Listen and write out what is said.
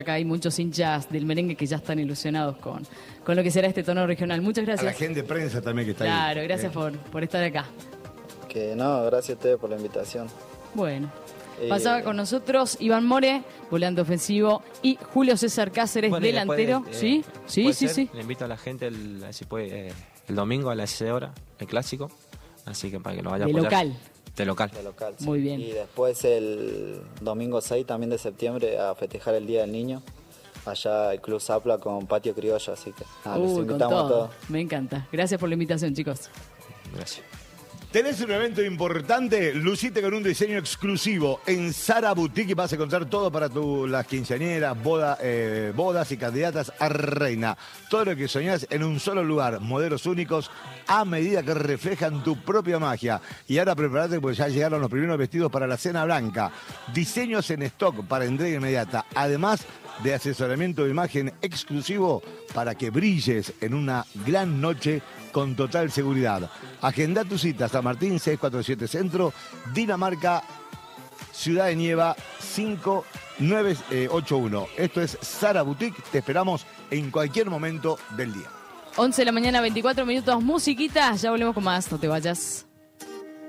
Acá hay muchos hinchas del merengue que ya están ilusionados con lo que será este torneo regional. Muchas gracias. A la gente de prensa también que está ahí. Claro, gracias por estar acá. Que no, gracias a ustedes por la invitación. Bueno, pasaba con nosotros Iván More, volante ofensivo, y Julio César Cáceres, Bueno, delantero. ¿Sí? Sí. Le invito a la gente, si puede, el domingo a las 16 horas, el clásico. Así que para que lo vaya a De apoyar. local. De local. De local, sí. Muy bien. Y después el domingo 6 también de septiembre a festejar el Día del Niño. Allá el Club Zapla con Patio Criollo, así que los Con invitamos a todo. todos. Me encanta. Gracias por la invitación, chicos. Gracias. Tenés un evento importante, lucite con un diseño exclusivo en Zara Boutique y vas a encontrar todo para las quinceañeras, bodas y candidatas a reina. Todo lo que soñás en un solo lugar, modelos únicos a medida que reflejan tu propia magia. Y ahora prepárate porque ya llegaron los primeros vestidos para la cena blanca. Diseños en stock para entrega inmediata. Además de asesoramiento de imagen exclusivo para que brilles en una gran noche con total seguridad. Agenda tu cita, San Martín 647 Centro, Dinamarca, Ciudad de Nieva 5981. Esto es Zara Boutique, te esperamos en cualquier momento del día. 11 de la mañana, 24 minutos, musiquita. Ya volvemos con más, no te vayas.